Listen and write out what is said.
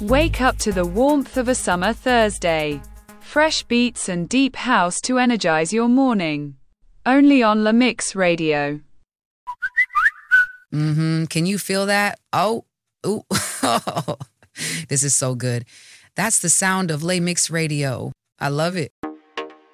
Wake up to the warmth of a summer Thursday. Fresh beats and deep house to energize your morning. Only on La Mix Radio. Can you feel that? Oh, ooh. This is so good. That's the sound of La Mix Radio. I love it.